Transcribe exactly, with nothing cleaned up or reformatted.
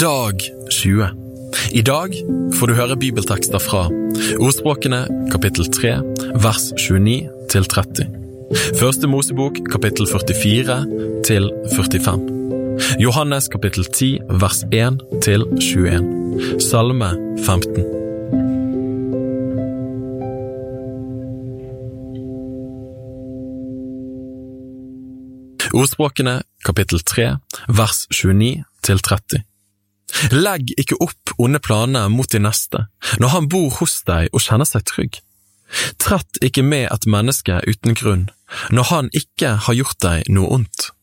Dag tjue. I dag får du høre bibeltekster fra Ordspråkene kapittel tre, vers tjueni til tretti. Første Mosebok kapittel førtifire til førtifem. Johannes kapittel ti, vers en til tjueen. Salme femten. Ordspråkene kapittel tre, vers tjueni til tretti. Legg ikke opp onde planer mot din neste, når han bor hos deg og kjenner seg trygg. Trett ikke med et menneske uten grunn, når han ikke har gjort deg noe ondt.